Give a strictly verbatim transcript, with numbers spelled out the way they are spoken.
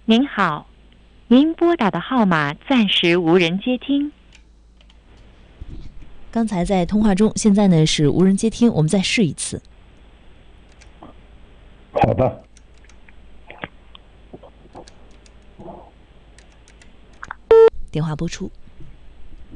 您好，您拨打的号码暂时无人接听。 刚才在通话中，现在呢是无人接听，我们再试一次。 好的。 电话拨出。